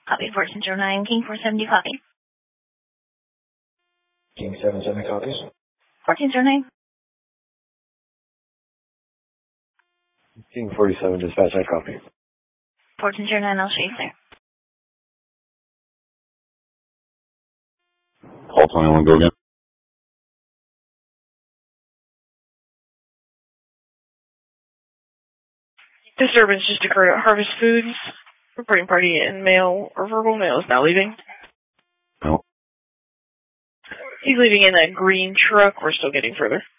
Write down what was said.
Copy 1409, King 470, copy. King 77 copies. 1409. King 47 dispatch, I copy. 1409, I'll show you clear. Call 21, go again. Disturbance just occurred at Harvest Foods. Reporting party and mail or verbal mail is now leaving. No. He's leaving in a green truck. We're still getting further.